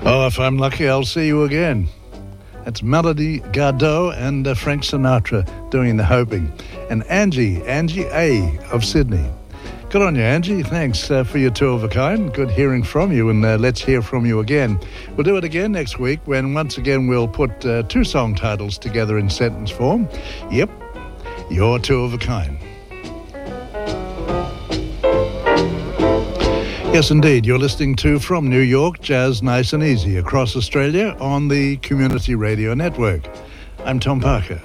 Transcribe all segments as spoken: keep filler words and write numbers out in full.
Oh, if I'm lucky, I'll see you again. That's Melody Gardot and uh, Frank Sinatra doing the hoping. And Angie, Angie A of Sydney. Good on you, Angie. Thanks uh, for your two of a kind. Good hearing from you, and uh, let's hear from you again. We'll do it again next week when once again we'll put uh, two song titles together in sentence form. Yep, you're two of a kind. Yes, indeed. You're listening to From New York, Jazz Nice and Easy across Australia on the Community Radio Network. I'm Tom Parker.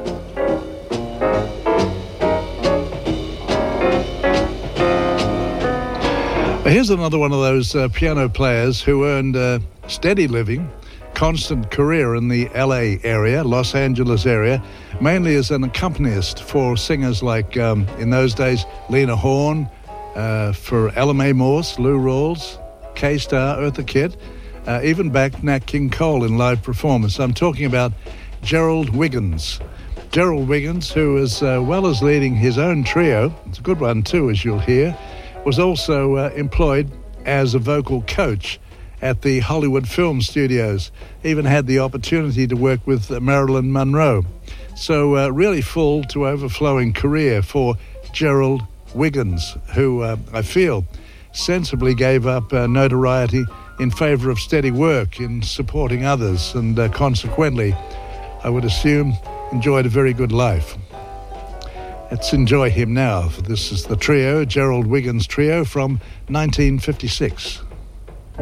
Here's another one of those uh, piano players who earned a steady living, constant career in the L A area, Los Angeles area, mainly as an accompanist for singers like, um, in those days, Lena Horne, Uh, for Ella Mae Morse, Lou Rawls, K-Star, Eartha Kitt, uh, even back Nat King Cole in live performance. I'm talking about Gerald Wiggins. Gerald Wiggins, who, as uh, well as leading his own trio, it's a good one too, as you'll hear, was also uh, employed as a vocal coach at the Hollywood Film Studios. Even had the opportunity to work with uh, Marilyn Monroe. So uh, really full to overflowing career for Gerald Wiggins, who uh, I feel sensibly gave up uh, notoriety in favour of steady work in supporting others, and uh, consequently, I would assume, enjoyed a very good life. Let's enjoy him now. This is the trio, Gerald Wiggins Trio from nineteen fifty-six.